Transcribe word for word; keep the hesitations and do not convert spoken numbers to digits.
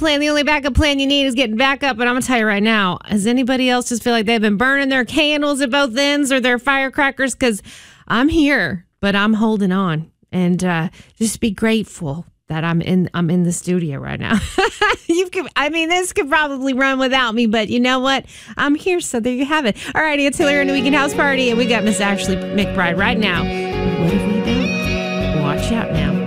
plan. The only backup plan you need is getting back up. But I'm going to tell you right now, does anybody else just feel like they've been burning their candles at both ends or their firecrackers? Because I'm here, but I'm holding on. And uh, just be grateful that I'm in I'm in the studio right now. you could, I mean, this could probably run without me, but you know what? I'm here, so there you have it. All righty, it's Hillary and the Weekend House Party, and we got Miss Ashley McBride right now. What have we done? Watch out now.